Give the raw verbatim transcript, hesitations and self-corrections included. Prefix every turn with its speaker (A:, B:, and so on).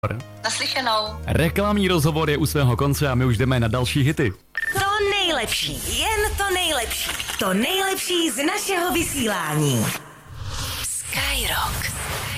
A: Naslyšenou.
B: Reklamní rozhovor je u svého konce a my už jdeme na další hity.
C: To nejlepší, jen to nejlepší. To nejlepší z našeho vysílání. Skyrock.